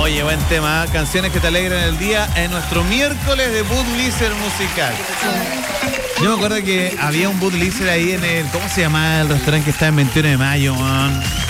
Oye, buen tema, canciones que te alegran el día en nuestro miércoles de Budweiser musical. Yo me acuerdo que había un Budweiser ahí en el, ¿cómo se llamaba el restaurante que está en 21 de mayo, man?